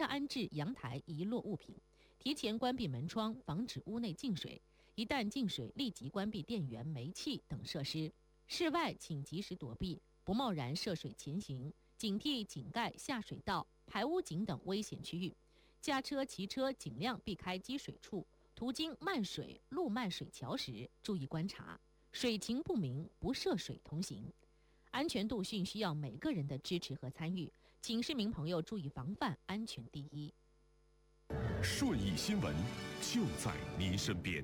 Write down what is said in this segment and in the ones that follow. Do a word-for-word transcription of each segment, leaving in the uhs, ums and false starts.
安置阳台遗落物品，提前关闭门窗，防止屋内进水。一旦进水，立即关闭电源、煤气等设施。室外请及时躲避，不贸然涉水前行，警惕井盖、下水道、排污井等危险区域。驾车、骑车尽量避开积水处，途经漫水、路漫水桥时，注意观察，水情不明，不涉水同行。安全度训需要每个人的支持和参与，请市民朋友注意防范，安全第一。 顺义新闻就在您身边。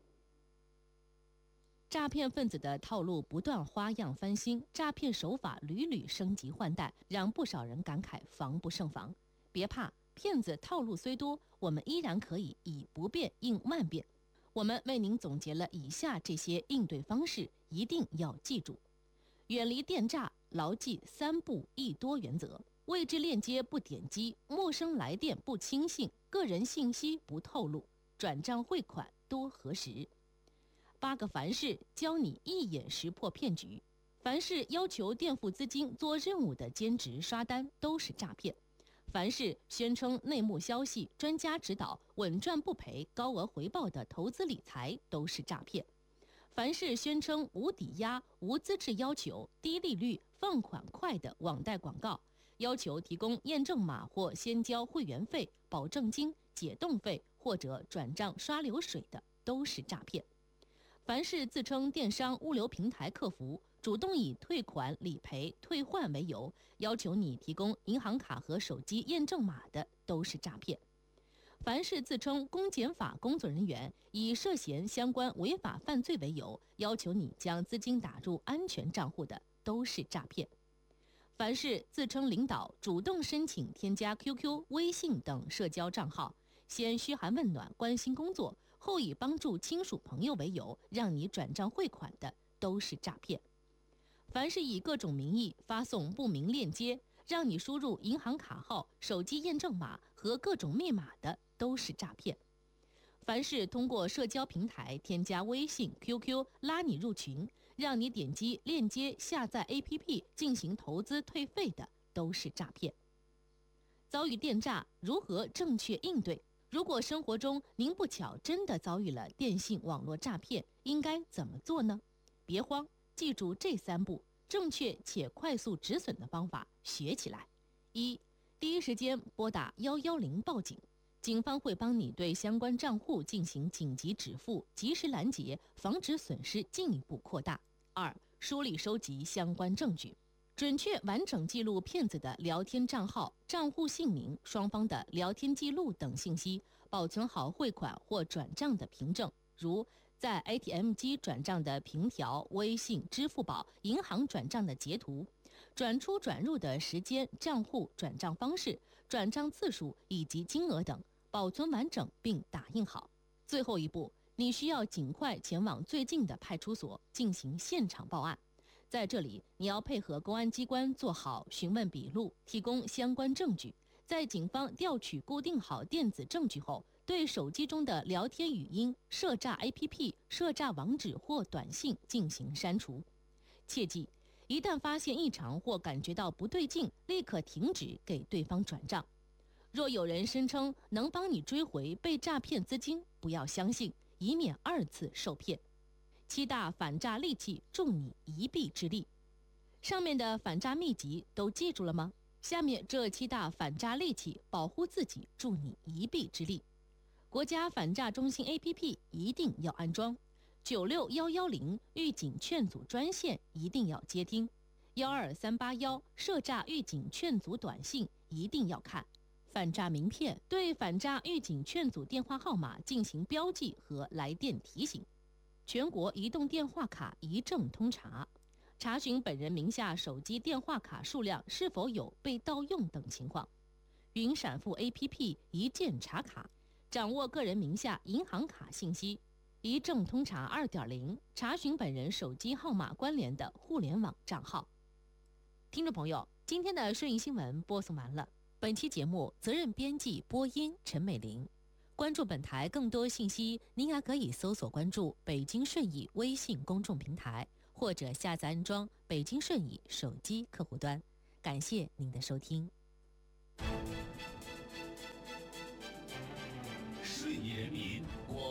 诈骗分子的套路不断花样翻新，诈骗手法屡屡升级换代，让不少人感慨防不胜防。别怕，骗子套路虽多，我们依然可以以不变应万变。我们为您总结了以下这些应对方式，一定要记住：远离电诈，牢记三不一多原则，未知链接不点击，陌生来电不轻信，个人信息不透露，转账汇款多核实。八个凡是教你一眼识破骗局，凡是要求垫付资金做任务的兼职刷单都是诈骗，凡是宣称内幕消息、专家指导、稳赚不赔、高额回报的投资理财都是诈骗，凡是宣称无抵押、无资质要求、低利率、放款快的网贷广告，要求提供验证码或先交会员费、保证金、解冻费或者转账刷流水的都是诈骗。凡是自称电商物流平台客服，主动以退款、理赔、退换为由，要求你提供银行卡和手机验证码的，都是诈骗。凡是自称公检法工作人员，以涉嫌相关违法犯罪为由，要求你将资金打入安全账户的，都是诈骗。凡是自称领导，主动申请添加 Q Q、微信等社交账号，先嘘寒问暖、关心工作，后以帮助亲属朋友为由，让你转账汇款的，都是诈骗。凡是以各种名义发送不明链接，让你输入银行卡号、手机验证码和各种密码的，都是诈骗。凡是通过社交平台添加微信、Q Q 拉你入群，让你点击链接下载 A P P 进行投资退费的，都是诈骗。遭遇电诈，如何正确应对？如果生活中您不巧真的遭遇了电信网络诈骗，应该怎么做呢？别慌，记住这三步，正确且快速止损的方法学起来。一、第一时间拨打一一零报警，警方会帮你对相关账户进行紧急止付，及时拦截，防止损失进一步扩大。二、梳理收集相关证据，准确完整记录骗子的聊天账号、账户姓名、双方的聊天记录等信息，保存好汇款或转账的凭证，如在 A T M 机转账的凭条、微信、支付宝、银行转账的截图，转出转入的时间、账户、转账方式、转账次数以及金额等，保存完整并打印好。最后一步，你需要尽快前往最近的派出所进行现场报案。在这里，你要配合公安机关做好询问笔录，提供相关证据。在警方调取固定好电子证据后，对手机中的聊天语音、涉诈 A P P、涉诈网址或短信进行删除。切记，一旦发现异常或感觉到不对劲，立刻停止给对方转账。若有人声称能帮你追回被诈骗资金，不要相信，以免二次受骗。七大反诈利器助你一臂之力。上面的反诈秘籍都记住了吗？下面这七大反诈利器保护自己，助你一臂之力。国家反诈中心 A P P 一定要安装，九六一一零预警劝阻专线一定要接听，一二三八一涉诈预警劝阻短信一定要看，反诈名片对反诈预警劝阻电话号码进行标记和来电提醒。全国移动电话卡一证通查，查询本人名下手机电话卡数量是否有被盗用等情况。云闪付 A P P 一键查卡，掌握个人名下银行卡信息。一证通查 二点零 查询本人手机号码关联的互联网账号。听众朋友，今天的顺义新闻播送完了。本期节目责任编辑播音陈美玲。关注本台更多信息，您还可以搜索关注北京顺义微信公众平台，或者下载安装北京顺义手机客户端。感谢您的收听。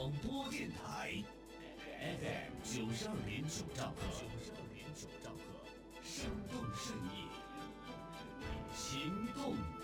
广播电台 F M 九十二点九兆赫，九十二点九兆赫，生动盛意，情动。